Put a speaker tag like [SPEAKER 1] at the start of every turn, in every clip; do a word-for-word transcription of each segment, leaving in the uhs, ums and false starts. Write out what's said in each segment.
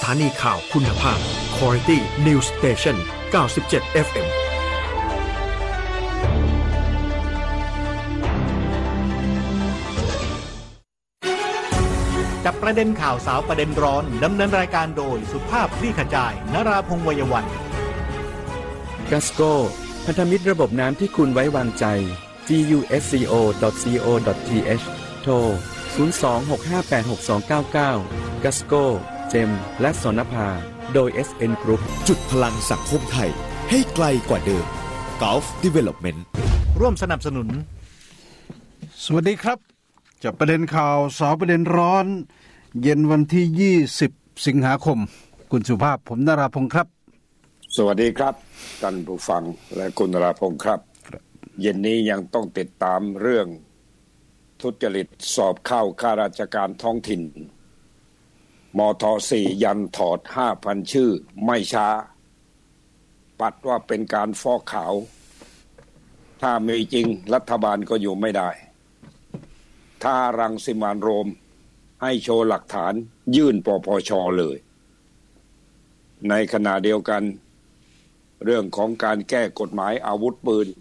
[SPEAKER 1] านีข่าวคุณภาพ Quality News Station เก้าสิบเจ็ด เอฟ เอ็ม
[SPEAKER 2] จับประเด็นข่าวสาวประเด็นร้อนดำเนินรายการโดยสุภาพคลี่ขจายนราพงษ์วัยวัน
[SPEAKER 3] กัสโกพันธมิตรระบบน้ำที่คุณไว้วางใจ จี ยู เอส ซี โอ ดอท ซี โอ ดอท ที เอช โทร ศูนย์ สอง หก ห้า แปด หก สอง เก้า เก้า กัสโก เจม และสนภาโดย เอส เอ็น Group
[SPEAKER 4] จุดพลังสังคมไทยให้ไกลกว่าเดิม Gulf Development
[SPEAKER 2] ร่วมสนับสนุน
[SPEAKER 5] สวัสดีครับจับประเด็นข่าวสาวประเด็นร้อนเย็นวันที่ยี่สิบสิงหาคมคุณสุภาพผมนราพงษ์ครับ
[SPEAKER 6] สวัสดีครับท่านผู้ฟังและคุณนราพงษ์ครับเย็นนี้ยังต้องติดตามเรื่องทุจริตสอบเข้าข้าราชการท้องถิ่นมท.สี่ยันถอด ห้าพัน ชื่อไม่ช้าปัดว่าเป็นการฟอกขาวถ้ามีจริงรัฐบาลก็อยู่ไม่ได้ถ้ารังสิมันต์โรมให้โชว์หลักฐานยื่นปปช.เลยในขณะเดียวกันเรื่องของการแก้กฎหมายอาวุธปืน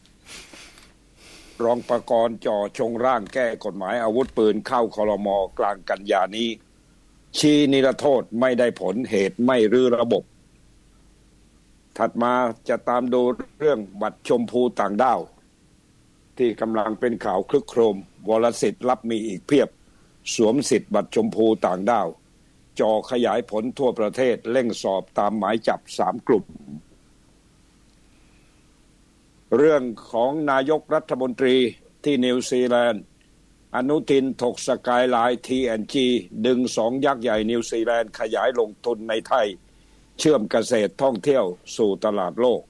[SPEAKER 6] รองประกรณ์จ่อชงร่างแก้กฎหมายอาวุธปืนเข้าครม.กลางกันยานี้ชี้นิรโทษไม่ได้ผลเหตุไม่รื้อระบบถัดมาจะตามดูเรื่องบัตรชมพูต่างด้าวที่กำลังเป็นข่าวคลึกโครมวรสิทธิ์รับมีอีกเพียบสวมสิทธิ์บัตรชมพูต่างด้าวจ่อขยายผลทั่วประเทศเร่งสอบตามหมายจับสามกลุ่มเรื่องของนายกรัฐมนตรีที่นิวซีแลนด์อนุทินถกสกายไลน์ ที แอนด์ จี ดึงสองยักษ์ใหญ่นิวซีแลนด์ขยายลงทุนในไทยเชื่อมเกษตรท่องเที่ยวสู่ตลาดโลก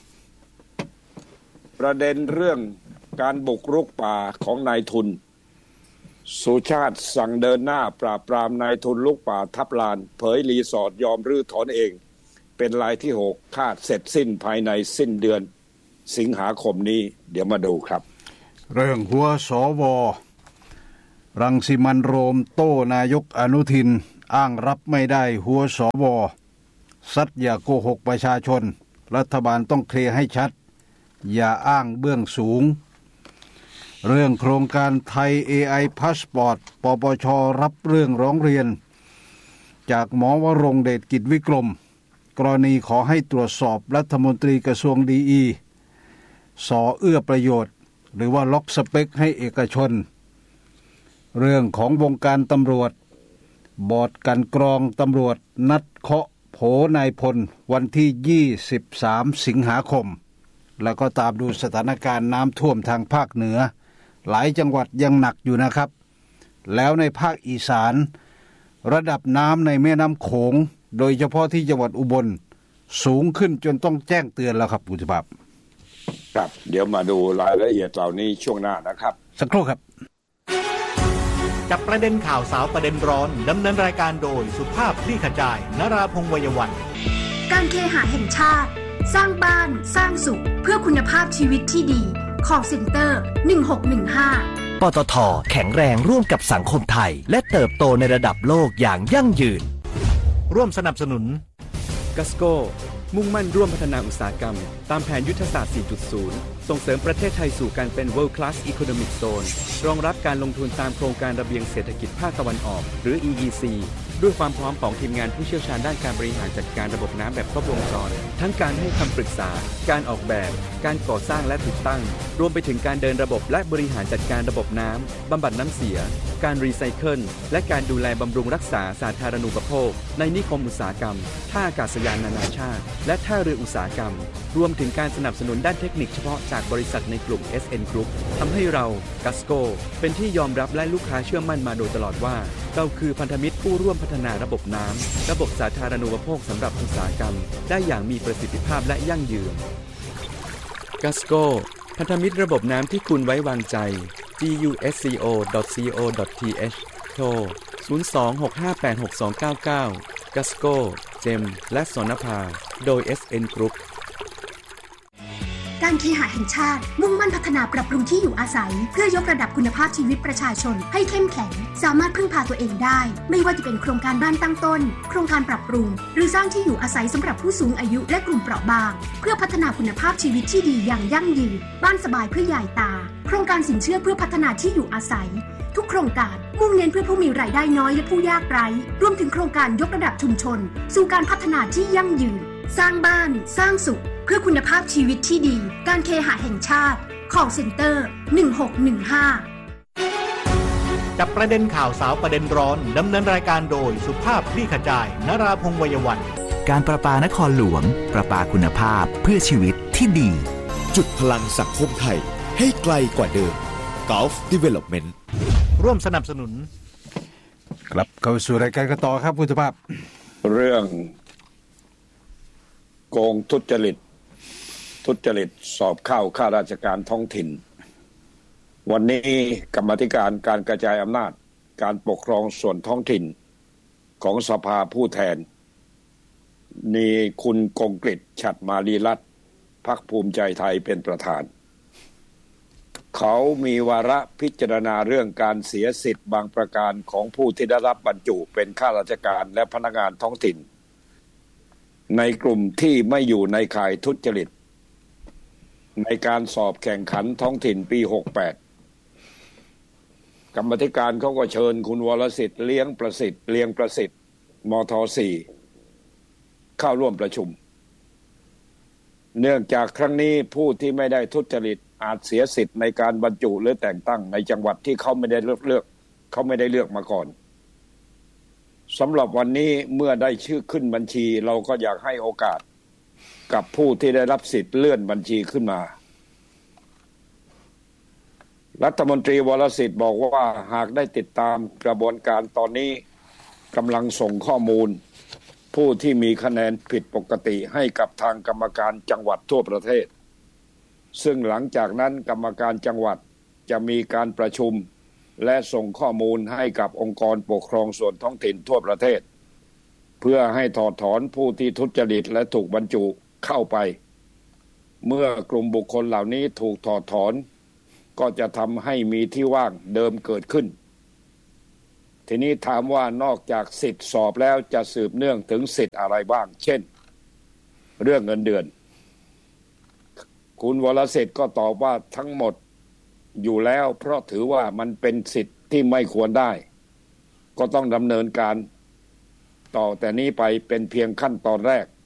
[SPEAKER 6] ประเด็นเรื่องการบุกรุกป่าของนายทุนสุชาติสั่งเดินหน้าปราบปรามนายทุนลุกป่าทับลานเผยรีสอร์ทยอมรื้อถอนเองเป็นรายที่หกคาดเสร็จสิ้นภายในสิ้นเดือนสิงหาคมนี้เดี๋ยวมาดูครับ
[SPEAKER 5] เรื่องหัวสวรังสิมันต์โรมโต้นายกอนุทินอ้างรับไม่ได้หัวสวซัดอย่าโกหกประชาชนรัฐบาลต้องเคลียร์ให้ชัดอย่าอ้างเบื้องสูงเรื่องโครงการไทย เอ ไอ Passport ปปช.รับเรื่องร้องเรียนจากหมอวรงค์เดชกิจวิกรมกรณีขอให้ตรวจสอบรัฐมนตรีกระทรวงดีอีสอเอื้อประโยชน์หรือว่าล็อกสเปคให้เอกชนเรื่องของวงการตำรวจบอร์ดกันกรองตำรวจนัดเคาะโผนายพลวันที่ยี่สิบสามสิงหาคมแล้วก็ตามดูสถานการณ์น้ำท่วมทางภาคเหนือหลายจังหวัดยังหนักอยู่นะครับแล้วในภาคอีสานระดับน้ำในแม่น้ำโขงโดยเฉพาะที่จังหวัดอุบลสูงขึ้นจนต้องแจ้งเตือนแล้วครับคุณสุภาพ
[SPEAKER 6] ครับเดี๋ยวมาดูรายละเอียดเหล่านี้ช่วงหน้านะครับ
[SPEAKER 5] สักครู่ครับ
[SPEAKER 2] จับประเด็นข่าวสาวประเด็นร้อนดำเนินรายการโดยสุภาพคลี่ขจายนราพงษ์วัยวัน
[SPEAKER 7] การเคหะแห่งชาติสร้างบ้านสร้างสุขเพื่อคุณภาพชีวิตที่ดีcall center หนึ่งหกหนึ่งห้า
[SPEAKER 8] ปตท.แข็งแรงร่วมกับสังคมไทยและเติบโตในระดับโลกอย่างยั่งยืน
[SPEAKER 2] ร่วมสนับสนุน
[SPEAKER 3] กัสโกมุ่งมั่นร่วมพัฒนาอุตสาหกรรมตามแผนยุทธศาสตร์ สี่จุดศูนย์ ส่งเสริมประเทศไทยสู่การเป็น World Class Economic Zone รองรับการลงทุนตามโครงการระเบียงเศรษฐกิจภาคตะวันออกหรือ อี อี ซี ด้วยความพร้อมของทีมงานผู้เชี่ยวชาญด้านการบริหารจัดการระบบน้ำแบบครบวงจรทั้งการให้คำปรึกษาการออกแบบการก่อสร้างและติดตั้งรวมไปถึงการเดินระบบและบริหารจัดการระบบน้ำบำบัดน้ำเสียการรีไซเคิลและการดูแลบำรุงรักษาสาธารณูปโภคในนิคมอุตสาหกรรมท่าอากาศยานนานาชาติและท่าเรืออุตสาหกรรมรวมถึงการสนับสนุนด้านเทคนิคเฉพาะจากบริษัทในกลุ่ม เอส เอ็น Group ทำให้เรากัสโกเป็นที่ยอมรับและลูกค้าเชื่อมั่นมาโดยตลอดว่าเราคือพันธมิตรผู้ร่วมพัฒนาระบบน้ำระบบสาธารณูปโภคสำหรับอุตสาหกรรมได้อย่างมีประสิทธิภาพและยั่งยืนกัสโกพันธมิตรระบบน้ำที่คุณไว้วางใจ จี ยู เอส ซี โอ ดอท ซี โอ ดอท ที เอช โทร ศูนย์ สอง หก ห้า แปด หก สอง เก้า เก้า กัสโก เจม และสนภาโดย เอส เอ็น Group
[SPEAKER 7] การเคหะแห่งชาติมุ่งมั่นพัฒนาปรับปรุงที่อยู่อาศัยเพื่อยกระดับคุณภาพชีวิตประชาชนให้เข้มแข็งสามารถพึ่งพาตัวเองได้ไม่ว่าจะเป็นโครงการบ้านตั้งต้นโครงการปรับปรุงหรือสร้างที่อยู่อาศัยสำหรับผู้สูงอายุและกลุ่มเปราะบางเพื่อพัฒนาคุณภาพชีวิตที่ดีอย่างยั่งยืนบ้านสบายเพื่อยายตาโครงการสินเชื่อเพื่อพัฒนาที่อยู่อาศัยทุกโครงการมุ่งเน้นเพื่อผู้มีรายได้น้อยและผู้ยากไร้รวมถึงโครงการยกระดับชุมชนสู่การพัฒนาที่ยั่งยืนสร้างบ้านสร้างสุขเพื่อคุณภาพชีวิตที่ดีการเคหะแห่งชาติ Call Center หนึ่งหกหนึ่งห้า
[SPEAKER 2] จับประเด็นข่าวสาวประเด็นร้อนดำเนินรายการโดยสุภาพคลี่ขจายนราพงษ์วัยวัน
[SPEAKER 8] การประปานครหลวงประปาคุณภาพเพื่อชีวิตที่ดี
[SPEAKER 4] จุดพลังสังคมไทยให้ไกลกว่าเดิม Gulf Development
[SPEAKER 2] ร่วมสนับสนุน
[SPEAKER 5] กลับเข้าสู่รายการกันต่อครับคุณสุภาพ
[SPEAKER 6] เรื่องโกงทุจริตทุจริตสอบเข้าข้าราชการท้องถิ่นวันนี้กรรมาธิการการกระจายอำนาจการปกครองส่วนท้องถิ่นของสภาผู้แทนมีคุณกงกฤษฉัตรมาลีรัตน์พรรคภูมิใจไทยเป็นประธานเขามีวาระพิจารณาเรื่องการเสียสิทธิ์บางประการของผู้ที่ได้รับบรรจุเป็นข้าราชการและพนักงานท้องถิ่นในกลุ่มที่ไม่อยู่ในข่ายทุจริตในการสอบแข่งขันท้องถิ่นปีหกแปดกรรมาธิการเขาก็เชิญคุณวรสิทธิ์เลี้ยงประสิทธิ์เลี้ยงประสิทธิ์มท.สี่เข้าร่วมประชุมเนื่องจากครั้งนี้ผู้ที่ไม่ได้ทุจริตอาจเสียสิทธิ์ในการบรรจุหรือแต่งตั้งในจังหวัดที่เขาไม่ได้เลือกเลือกเขาไม่ได้เลือกมาก่อนสำหรับวันนี้เมื่อได้ชื่อขึ้นบัญชีเราก็อยากให้โอกาสกับผู้ที่ได้รับสิทธิ์เลื่อนบัญชีขึ้นมารัฐมนตรีวรสิทธิ์บอกว่าหากได้ติดตามกระบวนการตอนนี้กำลังส่งข้อมูลผู้ที่มีคะแนนผิดปกติให้กับทางกรรมการจังหวัดทั่วประเทศซึ่งหลังจากนั้นกรรมการจังหวัดจะมีการประชุมและส่งข้อมูลให้กับองค์กรปกครองส่วนท้องถิ่นทั่วประเทศเพื่อให้ถอดถอนผู้ที่ทุจริตและถูกบรรจุเข้าไปเมื่อกลุ่มบุคคลเหล่านี้ถูกถอดถอนก็จะทำให้มีที่ว่างเดิมเกิดขึ้นทีนี้ถามว่านอกจากสิทธิสอบแล้วจะสืบเนื่องถึงสิทธิ์อะไรบ้างเช่นเรื่องเงินเดือนคุณวรสิทธิ์ก็ตอบว่าทั้งหมดอยู่แล้วเพราะถือว่ามันเป็นสิทธิ์ที่ไม่ควรได้ก็ต้องดำเนินการต่อแต่นี้ไปเป็นเพียงขั้นตอนแรก